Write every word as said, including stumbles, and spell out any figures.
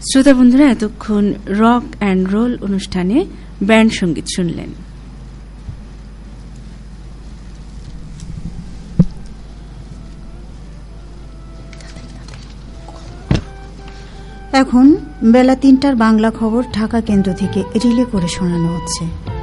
শ্রোতা বন্ধুরা, এতক্ষণ রক অ্যান্ড রোল অনুষ্ঠানে ব্যান্ড সঙ্গীত শুনলেন। এখন বেলা তিনটার বাংলা খবর ঢাকা কেন্দ্র থেকে রিলে করে শোনানো হচ্ছে।